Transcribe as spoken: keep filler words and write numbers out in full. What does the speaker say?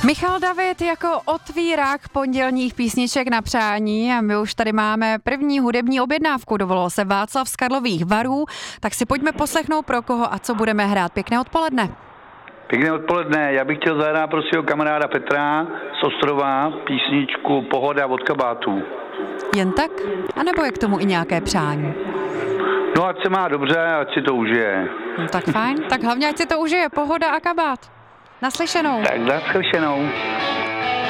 Michal David jako otvírák pondělních písniček na přání a my už tady máme první hudební objednávku. Dovolil se Václav z Karlových Varů, tak si pojďme poslechnout, pro koho a co budeme hrát. Pěkné odpoledne. Pěkné odpoledne, já bych chtěl zahrát pro svého kamaráda Petra z Ostrova písničku Pohoda od kabátů. Jen tak? A nebo je k tomu i nějaké přání? No ať se má dobře, ať si to užije. No, tak fajn, tak hlavně ať si to užije, Pohoda a kabát. Naslyšenou. Tak naslyšenou.